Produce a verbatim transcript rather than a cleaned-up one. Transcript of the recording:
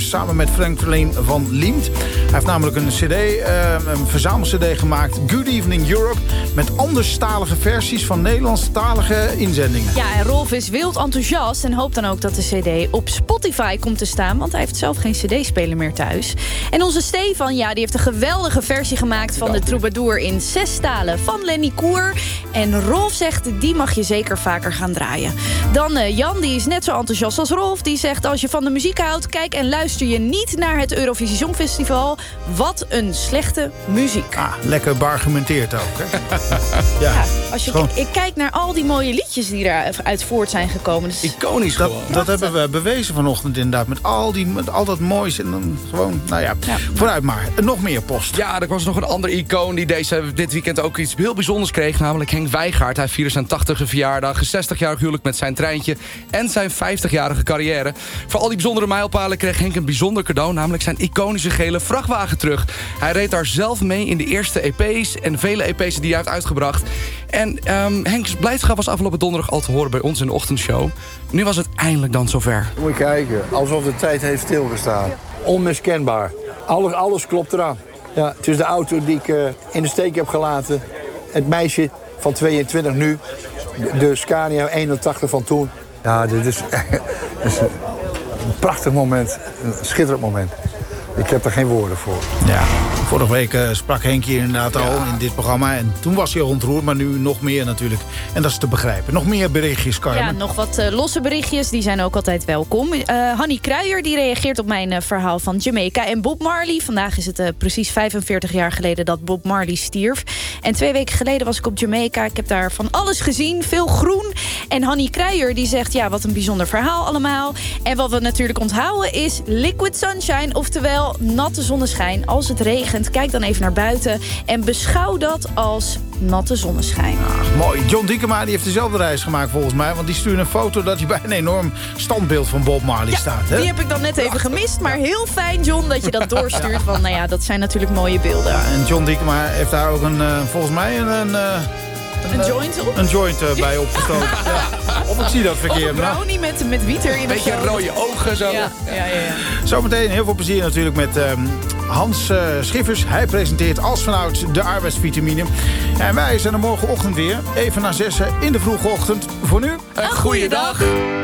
Huis samen met Franklin van Liemt. Hij heeft namelijk een cd, uh, een verzamel-cd gemaakt, Good Evening Europe, met anderstalige versies van Nederlandstalige inzendingen. Ja, en Rolf is wild enthousiast en hoopt dan ook dat de cd op Spotify komt te staan, want hij heeft zelf geen cd-speler meer thuis. En onze Stefan, ja, die heeft een geweldige versie gemaakt van de Troubadour in zes talen van Lenny Koer. En Rolf zegt, die mag je zeker vaker gaan draaien. Dan uh, Jan, die is net zo enthousiast als Rolf. Die zegt, als je van de muziek houdt, kijk en luister je niet naar het Eurovisie Songfestival. Wat een slechte muziek. Ah, lekker beargumenteerd ook, hè? ja. ja, als je, Gewoon... ik, ik kijk naar al die mooie liedjes die eruit voort zijn gekomen. Dus iconisch dat, gewoon. Dat hebben we bewezen vanochtend inderdaad. Met al, die, met al dat moois en dan gewoon, nou ja, ja. vooruit maar. Nog meer post. Ja, er was nog een ander icoon die deze, dit weekend ook iets heel bijzonders kreeg. Namelijk Henk Wijngaard. Hij vierde zijn tachtigste verjaardag, een zestigjarig huwelijk met zijn treintje en zijn vijftigjarige carrière. Voor al die bijzondere mijlpalen kreeg Henk een bijzonder cadeau, namelijk zijn iconische gele vrachtwagen terug. Hij reed daar zelf mee in de eerste E P's en vele E P's die hij heeft uitgebracht. En um, Henks blijdschap was afgelopen donderdag al te horen bij ons in de ochtendshow. Nu was het eindelijk dan zover. Moet je kijken, alsof de tijd heeft stilgestaan. Onmiskenbaar. Alles, alles klopt eraan. Ja, het is de auto die ik uh, in de steek heb gelaten. Het meisje van tweeëntwintig nu. De, de Scania eenentachtig van toen. Ja, dit is, dit is een prachtig moment. Een schitterend moment. Ik heb er geen woorden voor. Ja, vorige week uh, sprak Henk hier inderdaad al ja. in dit programma. En toen was hij al ontroerd, maar nu nog meer natuurlijk. En dat is te begrijpen. Nog meer berichtjes, Carmen. Ja, nog wat uh, losse berichtjes. Die zijn ook altijd welkom. Uh, Hanny Kruijer die reageert op mijn uh, verhaal van Jamaica en Bob Marley. Vandaag is het uh, precies vijfenveertig jaar geleden dat Bob Marley stierf. En twee weken geleden was ik op Jamaica. Ik heb daar van alles gezien. Veel groen. En Hanny Kruijer die zegt, ja, wat een bijzonder verhaal allemaal. En wat we natuurlijk onthouden is Liquid Sunshine. Oftewel natte zonneschijn. Als het regent, kijk dan even naar buiten en beschouw dat als natte zonneschijn. Ach, mooi. John Diekema die heeft dezelfde reis gemaakt volgens mij, want die stuurde een foto dat hij bij een enorm standbeeld van Bob Marley ja, staat. Hè? Die heb ik dan net even gemist, maar heel fijn, John, dat je dat doorstuurt. Want nou ja, dat zijn natuurlijk mooie beelden. Ja, en John Diekema heeft daar ook een, uh, volgens mij een... een uh, Een, een joint op? Een joint uh, bij opgestoken. ja. Of ik zie dat verkeerd. Of een brownie met, met wiet erin. Een beetje rode ogen zo. Ja, ja, ja, ja. Zometeen heel veel plezier natuurlijk met um, Hans uh, Schiffers. Hij presenteert als vanouds de arbeidsvitamine. En wij zijn er morgenochtend weer. Even na zessen in de vroege ochtend. Voor nu, een goeie dag.